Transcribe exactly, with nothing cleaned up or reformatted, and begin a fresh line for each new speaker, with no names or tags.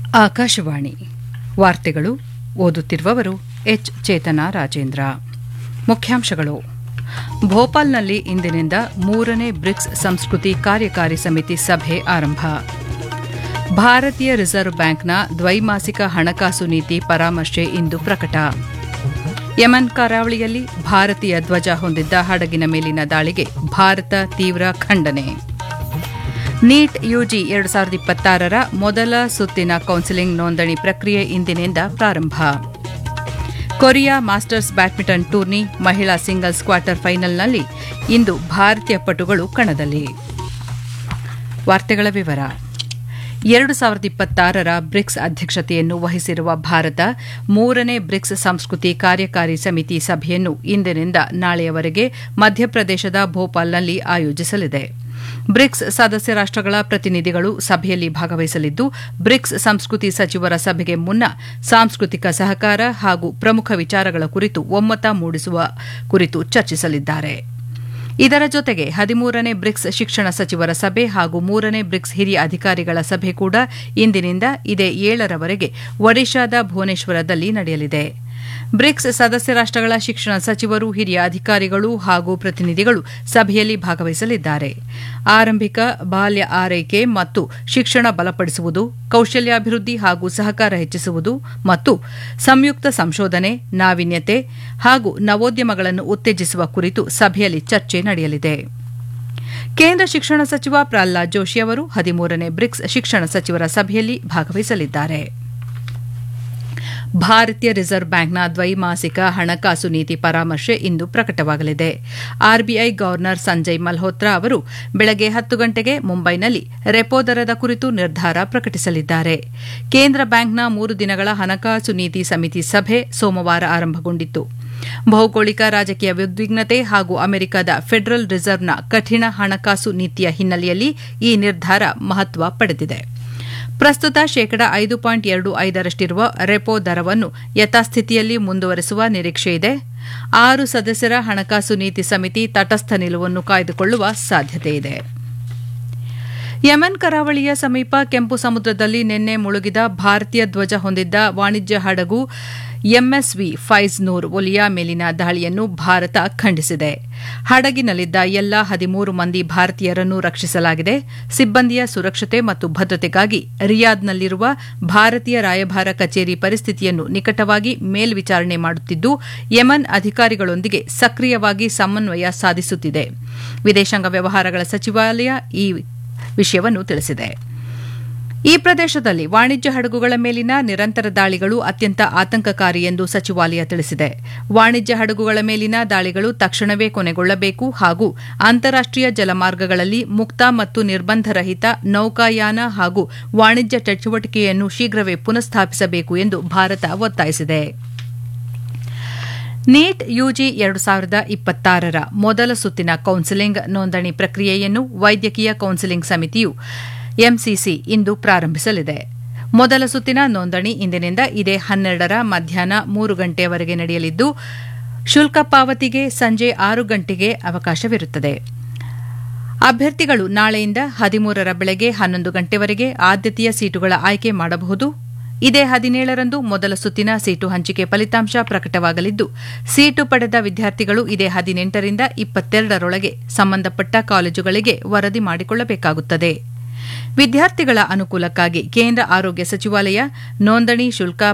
ಆಕಾಶವಾಣಿ ವಾರ್ತೆಗಳು ಓದುತ್ತಿರುವವರು ಎಚ್ ಚೇತನ ರಾಜೇಂದ್ರ. ಮುಖ್ಯಾಂಶಗಳು: ಭೋಪಾಲ್ನಲ್ಲಿ ಇಂದಿನಿಂದ ಮೂರನೇ ಬ್ರಿಕ್ಸ್ ಸಂಸ್ಕೃತಿ ಕಾರ್ಯಕಾರಿ ಸಮಿತಿ ಸಭೆ ಆರಂಭ. ಭಾರತೀಯ ರಿಸರ್ವ್ ಬ್ಯಾಂಕ್ನ ದ್ವೈಮಾಸಿಕ ಹಣಕಾಸು ನೀತಿ ಪರಾಮರ್ಶೆ ಇಂದು ಪ್ರಕಟ. ಯೆಮನ್ ಕರಾವಳಿಯಲ್ಲಿ ಭಾರತೀಯ ಧ್ವಜ ಹೊಂದಿದ್ದ ಹಡಗಿನ ಮೇಲಿನ ದಾಳಿಗೆ ಭಾರತ ತೀವ್ರ ಖಂಡನೆ. ನೀಟ್ ಯುಜಿ ಎರಡು ಸಾವಿರದ ಇಪ್ಪತ್ತಾರರ ಮೊದಲ ಸುತ್ತಿನ ಕೌನ್ಸೆಲಿಂಗ್ ನೋಂದಣಿ ಪ್ರಕ್ರಿಯೆ ಇಂದಿನಿಂದ ಪ್ರಾರಂಭ. ಕೊರಿಯಾ ಮಾಸ್ಟರ್ಸ್ ಬ್ಯಾಡ್ಮಿಂಟನ್ ಟೂರ್ನಿ ಮಹಿಳಾ ಸಿಂಗಲ್ಸ್ ಕ್ವಾರ್ಟರ್ ಫೈನಲ್ನಲ್ಲಿ ಇಂದು ಭಾರತೀಯ ಪಟುಗಳು ಕಣದಲ್ಲಿ. ವಾರ್ತೆಗಳ ವಿವರ. ಎರಡು ಸಾವಿರದ ಇಪ್ಪತ್ತಾರರ ಬ್ರಿಕ್ಸ್ ಅಧ್ಯಕ್ಷತೆಯನ್ನು ವಹಿಸಿರುವ ಭಾರತ ಮೂರನೇ ಬ್ರಿಕ್ಸ್ ಸಂಸ್ಕೃತಿ ಕಾರ್ಯಕಾರಿ ಸಮಿತಿ ಸಭೆಯನ್ನು ಇಂದಿನಿಂದ ನಾಳೆಯವರೆಗೆ ಮಧ್ಯಪ್ರದೇಶದ ಭೋಪಾಲ್ನಲ್ಲಿ ಆಯೋಜಿಸಲಿದೆ. ಬ್ರಿಕ್ಸ್ ಸದಸ್ಯ ರಾಷ್ಟಗಳ ಪ್ರತಿನಿಧಿಗಳು ಸಭೆಯಲ್ಲಿ ಭಾಗವಹಿಸಲಿದ್ದು, ಬ್ರಿಕ್ಸ್ ಸಂಸ್ಕೃತಿ ಸಚಿವರ ಸಭೆಗೆ ಮುನ್ನ ಸಾಂಸ್ಕೃತಿಕ ಸಹಕಾರ ಹಾಗೂ ಪ್ರಮುಖ ವಿಚಾರಗಳ ಕುರಿತು ಒಮ್ಮತ ಮೂಡಿಸುವ ಕುರಿತು ಚರ್ಚಿಸಲಿದ್ದಾರೆ. ಇದರ ಜೊತೆಗೆ ಹದಿಮೂರನೇ ಬ್ರಿಕ್ಸ್ ಶಿಕ್ಷಣ ಸಚಿವರ ಸಭೆ ಹಾಗೂ ಮೂರನೇ ಬ್ರಿಕ್ಸ್ ಹಿರಿಯ ಅಧಿಕಾರಿಗಳ ಸಭೆ ಕೂಡ ಇಂದಿನಿಂದ ಇದೇ ಏಳರವರೆಗೆ ಒಡಿಶಾದ ಭುವನೇಶ್ವರದಲ್ಲಿ ನಡೆಯಲಿದೆ. ಬ್ರಿಕ್ಸ್ ಸದಸ್ಯ ರಾಷ್ಟಗಳ ಶಿಕ್ಷಣ ಸಚಿವರು, ಹಿರಿಯ ಅಧಿಕಾರಿಗಳು ಹಾಗೂ ಪ್ರತಿನಿಧಿಗಳು ಸಭೆಯಲ್ಲಿ ಭಾಗವಹಿಸಲಿದ್ದಾರೆ. ಆರಂಭಿಕ ಬಾಲ್ಯ ಆರೈಕೆ ಮತ್ತು ಶಿಕ್ಷಣ ಬಲಪಡಿಸುವುದು, ಕೌಶಲ್ಯಾಭಿವೃದ್ಧಿ ಹಾಗೂ ಸಹಕಾರ ಹೆಚ್ಚಿಸುವುದು ಮತ್ತು ಸಂಯುಕ್ತ ಸಂಶೋಧನೆ, ನಾವೀನ್ಯತೆ ಹಾಗೂ ನವೋದ್ಯಮಗಳನ್ನು ಉತ್ತೇಜಿಸುವ ಕುರಿತು ಸಭೆಯಲ್ಲಿ ಚರ್ಚೆ ನಡೆಯಲಿದೆ. ಕೇಂದ್ರ ಶಿಕ್ಷಣ ಸಚಿವ ಪ್ರಹ್ಲಾದ್ ಜೋಶಿ ಅವರು ಹದಿಮೂರನೇ ಬ್ರಿಕ್ಸ್ ಶಿಕ್ಷಣ ಸಚಿವರ ಸಭೆಯಲ್ಲಿ ಭಾಗವಹಿಸಲಿದ್ದಾರೆ. ಭಾರತೀಯ ರಿಸರ್ವ್ ಬ್ಯಾಂಕ್ನ ದ್ವೈಮಾಸಿಕ ಹಣಕಾಸು ನೀತಿ ಪರಾಮರ್ಶೆ ಇಂದು ಪ್ರಕಟವಾಗಲಿದೆ. ಆರ್ಬಿಐ ಗವರ್ನರ್ ಸಂಜಯ್ ಮಲ್ಹೋತ್ರಾ ಅವರು ಬೆಳಗ್ಗೆ ಹತ್ತು ಗಂಟೆಗೆ ಮುಂಬೈನಲ್ಲಿ ರೆಪೋ ದರದ ಕುರಿತು ನಿರ್ಧಾರ ಪ್ರಕಟಿಸಲಿದ್ದಾರೆ. ಕೇಂದ್ರ ಬ್ಯಾಂಕ್ನ ಮೂರು ದಿನಗಳ ಹಣಕಾಸು ನೀತಿ ಸಮಿತಿ ಸಭೆ ಸೋಮವಾರ ಆರಂಭಗೊಂಡಿತ್ತು. ಭೌಗೋಳಿಕ ರಾಜಕೀಯ ಉದ್ವಿಗ್ನತೆ ಹಾಗೂ ಅಮೆರಿಕದ ಫೆಡರಲ್ ರಿಸರ್ವ್ನ ಕಠಿಣ ಹಣಕಾಸು ನೀತಿಯ ಹಿನ್ನೆಲೆಯಲ್ಲಿ ಈ ನಿರ್ಧಾರ ಮಹತ್ವ ಪಡೆದಿದೆ. ಪ್ರಸ್ತುತ ಶೇಕಡ ಐದು ಪಾಯಿಂಟ್ ಎರಡು ಐದರಷ್ಟಿರುವ ರೆಪೋ ದರವನ್ನು ಯಥಾಸ್ಥಿತಿಯಲ್ಲಿ ಮುಂದುವರೆಸುವ ನಿರೀಕ್ಷೆಯಿದೆ. ಆರು ಸದಸ್ಯರ ಹಣಕಾಸು ನೀತಿ ಸಮಿತಿ ತಟಸ್ಥ ನಿಲುವನ್ನು ಕಾಯ್ದುಕೊಳ್ಳುವ ಸಾಧ್ಯತೆಯಿದೆ. ಯೆಮನ್ ಕರಾವಳಿಯ ಸಮೀಪ ಕೆಂಪು ಸಮುದ್ರದಲ್ಲಿ ನಿನ್ನೆ ಮುಳುಗಿದ ಭಾರತೀಯ ಧ್ವಜ ಹೊಂದಿದ್ದ ವಾಣಿಜ್ಯ ಹಡಗು ಎಂಎಸ್ವಿ ಫೈಜ್ ನೂರ್ ಒಲಿಯಾ ಮೇಲಿನ ದಾಳಿಯನ್ನು ಭಾರತ ಖಂಡಿಸಿದೆ. ಹಡಗಿನಲ್ಲಿದ್ದ ಎಲ್ಲಾ ಹದಿಮೂರು ಮಂದಿ ಭಾರತೀಯರನ್ನು ರಕ್ಷಿಸಲಾಗಿದೆ. ಸಿಬ್ಬಂದಿಯ ಸುರಕ್ಷತೆ ಮತ್ತು ಭದ್ರತೆಗಾಗಿ ರಿಯಾದ್ನಲ್ಲಿರುವ ಭಾರತೀಯ ರಾಯಭಾರ ಕಚೇರಿ ಪರಿಸ್ಥಿತಿಯನ್ನು ನಿಕಟವಾಗಿ ಮೇಲ್ವಿಚಾರಣೆ ಮಾಡುತ್ತಿದ್ದು, ಯೆಮನ್ ಅಧಿಕಾರಿಗಳೊಂದಿಗೆ ಸಕ್ರಿಯವಾಗಿ ಸಮನ್ವಯ ಸಾಧಿಸುತ್ತಿದೆ. ವಿದೇಶಾಂಗ ವ್ಯವಹಾರಗಳ ಸಚಿವಾಲಯ ಈ ವಿಷಯವನ್ನು ತಿಳಿಸಿದೆ. ಈ ಪ್ರದೇಶದಲ್ಲಿ ವಾಣಿಜ್ಯ ಹಡಗುಗಳ ಮೇಲಿನ ನಿರಂತರ ದಾಳಿಗಳು ಅತ್ಯಂತ ಆತಂಕಕಾರಿ ಎಂದು ಸಚಿವಾಲಯ ತಿಳಿಸಿದೆ. ವಾಣಿಜ್ಯ ಹಡಗುಗಳ ಮೇಲಿನ ದಾಳಿಗಳು ತಕ್ಷಣವೇ ಕೊನೆಗೊಳ್ಳಬೇಕು ಹಾಗೂ ಅಂತಾರಾಷ್ಟೀಯ ಜಲಮಾರ್ಗಗಳಲ್ಲಿ ಮುಕ್ತ ಮತ್ತು ನಿರ್ಬಂಧರಹಿತ ನೌಕಾಯಾನ ಹಾಗೂ ವಾಣಿಜ್ಯ ಚಟುವಟಿಕೆಯನ್ನು ಶೀಘ್ರವೇ ಪುನಃಸ್ಥಾಪಿಸಬೇಕು ಎಂದು ಭಾರತ ಒತ್ತಾಯಿಸಿದೆ. ನೀಟ್ ಯುಜಿ ಎರಡು ಸಾವಿರದ ಇಪ್ಪತ್ತಾರರ ಮೊದಲ ಸುತ್ತಿನ ಕೌನ್ಸೆಲಿಂಗ್ ನೋಂದಣಿ ಪ್ರಕ್ರಿಯೆಯನ್ನು ವೈದ್ಯಕೀಯ ಕೌನ್ಸೆಲಿಂಗ್ ಸಮಿತಿಯು ಎಂಸಿಸಿ ಇಂದು ಪ್ರಾರಂಭಿಸಲಿದೆ. ಮೊದಲ ಸುತ್ತಿನ ನೋಂದಣಿ ಇಂದಿನಿಂದ ಇದೇ ಹನ್ನೆರಡರ ಮಧ್ಯಾಹ್ನ ಮೂರು ಗಂಟೆಯವರೆಗೆ ನಡೆಯಲಿದ್ದು, ಶುಲ್ಕ ಪಾವತಿಗೆ ಸಂಜೆ ಆರು ಗಂಟೆಗೆ ಅವಕಾಶವಿರುತ್ತದೆ. ಅಭ್ಯರ್ಥಿಗಳು ನಾಳೆಯಿಂದ ಹದಿಮೂರರ ಬೆಳಗ್ಗೆ ಹನ್ನೊಂದು ಗಂಟೆವರೆಗೆ ಆದ್ಯತೆಯ ಸೀಟುಗಳ ಆಯ್ಕೆ ಮಾಡಬಹುದು. ಇದೇ ಹದಿನೇಳರಂದು ಮೊದಲ ಸುತ್ತಿನ ಸೀಟು ಹಂಚಿಕೆ ಫಲಿತಾಂಶ ಪ್ರಕಟವಾಗಲಿದ್ದು, ಸೀಟು ಪಡೆದ ವಿದ್ಯಾರ್ಥಿಗಳು ಇದೇ ಹದಿನೆಂಟರಿಂದ ಇಪ್ಪತ್ತೆರಡರೊಳಗೆ ಸಂಬಂಧಪಟ್ಟ ಕಾಲೇಜುಗಳಿಗೆ ವರದಿ ಮಾಡಿಕೊಳ್ಳಬೇಕಾಗುತ್ತದೆ. ವಿದ್ಯಾರ್ಥಿಗಳ ಅನುಕೂಲಕ್ಕಾಗಿ ಕೇಂದ್ರ ಆರೋಗ್ಯ ಸಚಿವಾಲಯ ನೋಂದಣಿ ಶುಲ್ಕ